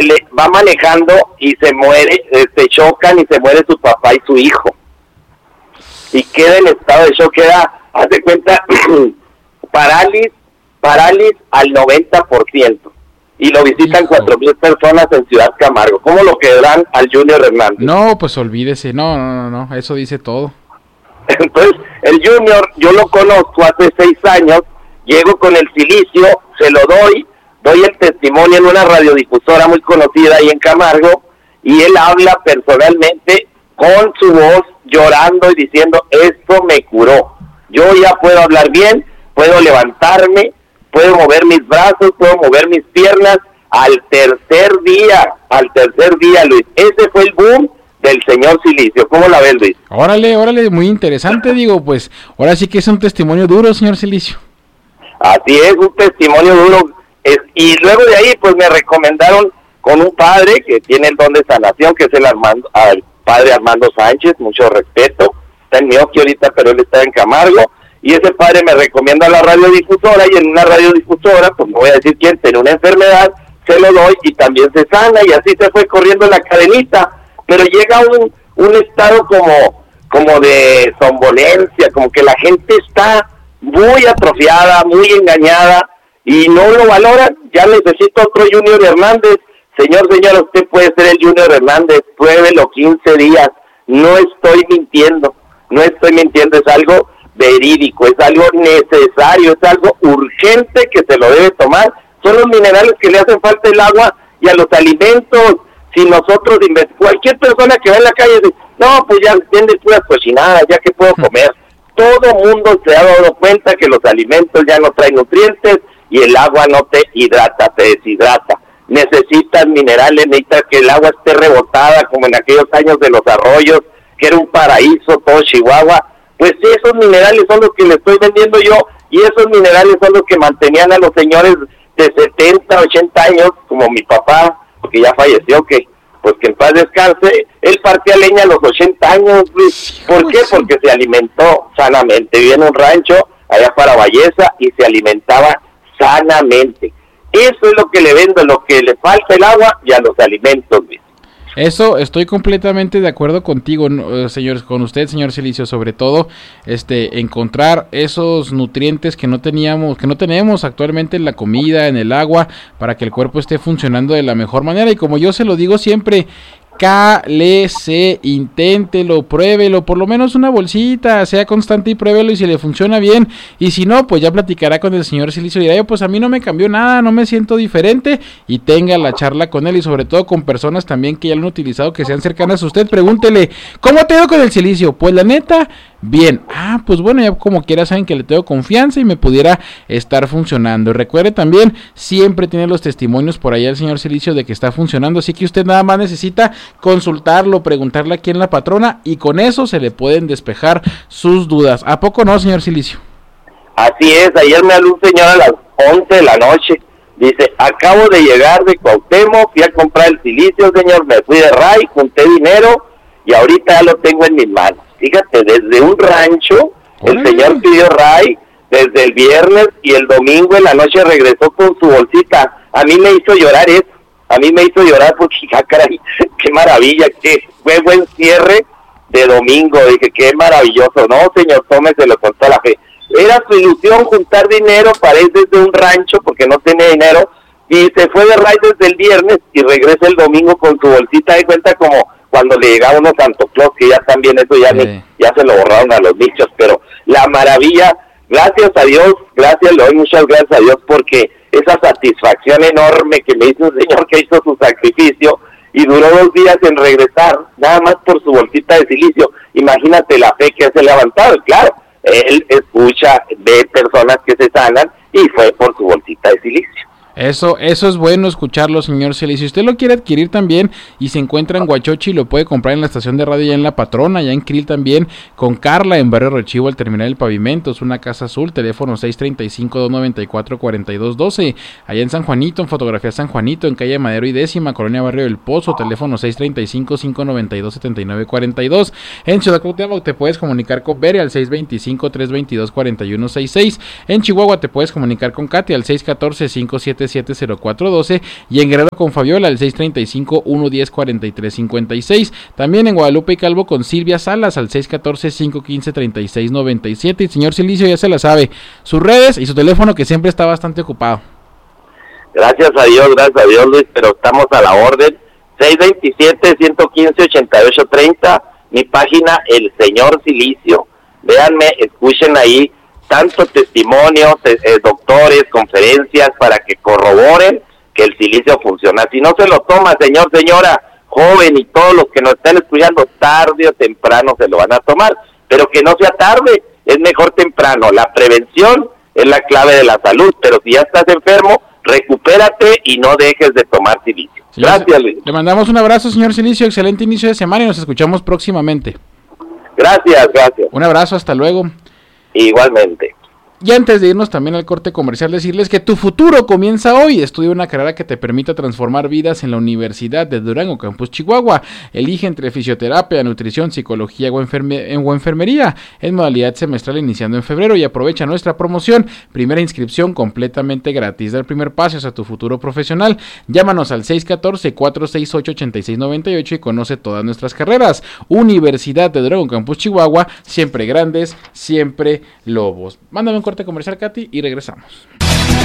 va manejando y se muere, se chocan y se muere su papá y su hijo. Y queda en estado de shock, haz de cuenta, parálisis al 90%. Y lo visitan 4,000 personas en Ciudad Camargo. ¿Cómo lo quedarán al Junior Hernández? No, pues olvídese, no, eso dice todo. Entonces, el Junior, yo lo conozco hace 6 años, llego con el silicio, se lo doy el testimonio en una radiodifusora muy conocida ahí en Camargo, y él habla personalmente con su voz, llorando y diciendo, esto me curó. Yo ya puedo hablar bien, puedo levantarme, puedo mover mis brazos, puedo mover mis piernas. Al tercer día, Luis. Ese fue el boom del señor Silicio. ¿Cómo la ves, Luis? Órale, muy interesante, digo, pues, ahora sí que es un testimonio duro, señor Silicio. Así es, un testimonio duro. Y luego de ahí, pues, me recomendaron con un padre que tiene el don de sanación, que es el padre Armando Sánchez, mucho respeto. Está en Mioqui ahorita, pero él está en Camargo. Y ese padre me recomienda la radiodifusora, y en una radiodifusora, pues no voy a decir quién, tiene una enfermedad, se lo doy y también se sana, y así se fue corriendo la cadenita. Pero llega un estado como de somnolencia, como que la gente está muy atrofiada, muy engañada, y no lo valoran. Ya necesito otro Junior Hernández. Señor, usted puede ser el Junior Hernández, pruébelo 15 días. No estoy mintiendo, es algo verídico, es algo necesario, es algo urgente que se lo debe tomar. Son los minerales que le hacen falta al agua y a los alimentos. Si nosotros, cualquier persona que va en la calle dice, no, pues ya vende puras cochinadas, ya que puedo comer. Todo mundo se ha dado cuenta que los alimentos ya no traen nutrientes y el agua no te hidrata, te deshidrata. Necesitas minerales, necesitas que el agua esté rebotada, como en aquellos años de los arroyos, que era un paraíso todo Chihuahua. Pues esos minerales son los que le estoy vendiendo yo, y esos minerales son los que mantenían a los señores de 70, 80 años, como mi papá, porque ya falleció, que en paz descanse. Él partía leña a los 80 años, Luis. ¿Por qué? Porque se alimentó sanamente. Vivía en un rancho allá para Valleza y se alimentaba sanamente. Eso es lo que le vendo, lo que le falta el agua y a los alimentos, Luis. Eso estoy completamente de acuerdo contigo, señor, con usted, señor Silicio, sobre todo encontrar esos nutrientes que no tenemos actualmente en la comida, en el agua, para que el cuerpo esté funcionando de la mejor manera. Y como yo se lo digo siempre, cálese, inténtelo, pruébelo, por lo menos una bolsita, sea constante y pruébelo, y si le funciona bien, y si no, pues ya platicará con el señor Silicio y dirá, pues a mí no me cambió nada, no me siento diferente, y tenga la charla con él, y sobre todo con personas también que ya lo han utilizado, que sean cercanas a usted. Pregúntele, ¿cómo te ha ido con el Silicio? Pues la neta, bien. Pues bueno, ya como quiera saben que le tengo confianza y me pudiera estar funcionando. Y recuerde también, siempre tiene los testimonios por ahí el señor Silicio de que está funcionando, así que usted nada más necesita consultarlo, preguntarle aquí en La Patrona, y con eso se le pueden despejar sus dudas. ¿A poco no, señor Silicio? Así es. Ayer me habló un señor a las 11 de la noche, dice, acabo de llegar de Cuauhtémoc, fui a comprar el Silicio, señor, me fui de RAI, junté dinero y ahorita ya lo tengo en mis manos. Fíjate, desde un rancho, el señor pidió RAI desde el viernes, y el domingo en la noche regresó con su bolsita. A mí me hizo llorar eso. Porque, caray, qué maravilla, que fue buen cierre de domingo. Dije, qué maravilloso. No, señor, tómeselo con toda la fe. Era su ilusión juntar dinero para ir desde un rancho, porque no tenía dinero, y se fue de RAI desde el viernes y regresa el domingo con su bolsita. De cuenta como cuando le llegaba uno Santo Claus, que ya también eso ya se lo borraron a los bichos. Pero la maravilla, gracias a Dios, le doy muchas gracias a Dios, porque esa satisfacción enorme que me hizo un señor que hizo su sacrificio y duró 2 días en regresar, nada más por su bolsita de Silicio. Imagínate la fe que hace levantado. Claro, él escucha, ve personas que se sanan, y fue por su bolsita de Silicio. Eso es bueno escucharlo, señor Silicio. Si usted lo quiere adquirir también y se encuentra en Huachochi, lo puede comprar en la estación de radio ya en La Patrona, ya en Krill también, con Carla en Barrio Rechivo, al terminal del pavimento. Es una casa azul, teléfono 635-294-4212. Allá en San Juanito, en Fotografía San Juanito, en calle Madero y Décima, Colonia Barrio del Pozo, teléfono 635-592-7942. En Ciudad Cuauhtémoc te puedes comunicar con Bere al 625-322-4166. En Chihuahua te puedes comunicar con Katy al 614-57 617-777-0412 y en Guerrero con Fabiola al 635-110-4356. También en Guadalupe y Calvo con Silvia Salas al 614-515-3697. Y señor Silicio ya se la sabe, sus redes y su teléfono que siempre está bastante ocupado. Gracias a Dios, Luis, pero estamos a la orden. 627-115-8830, mi página El Señor Silicio. Véanme, escuchen ahí tanto testimonios, doctores, conferencias para que corroboren que el silicio funciona. Si no se lo toma, señor, señora, joven y todos los que nos están escuchando, tarde o temprano se lo van a tomar, pero que no sea tarde, es mejor temprano. La prevención es la clave de la salud, pero si ya estás enfermo, recupérate y no dejes de tomar silicio. Gracias, Luis. Le mandamos un abrazo, señor Silicio, excelente inicio de semana y nos escuchamos próximamente. Gracias. Un abrazo, hasta luego. Igualmente. Y antes de irnos también al corte comercial, decirles que tu futuro comienza hoy. Estudia una carrera que te permita transformar vidas en la Universidad de Durango, Campus Chihuahua. Elige entre fisioterapia, nutrición, psicología o enfermería en modalidad semestral iniciando en febrero y aprovecha nuestra promoción. Primera inscripción completamente gratis. Da el primer paso hacia tu futuro profesional. Llámanos al 614-468-8698 y conoce todas nuestras carreras. Universidad de Durango, Campus Chihuahua, siempre grandes, siempre lobos. Mándame un corte comercial, Katy, y regresamos.